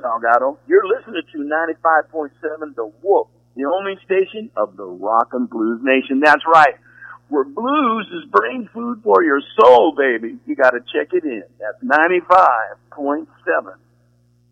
Salgado. You're listening to 95.7 The Wolf, the only station of the Rock and Blues Nation. That's right. Where blues is brain food for your soul, baby. You got to check it in. That's 95.7